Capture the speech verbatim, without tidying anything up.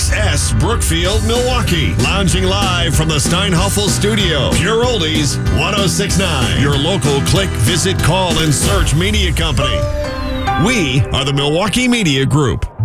X S Brookfield, Milwaukee. Lounging live from the Steinhoffel Studio. Pure Oldies, one oh six point nine. Your local click, visit, call, and search media company. We are the Milwaukee Media Group.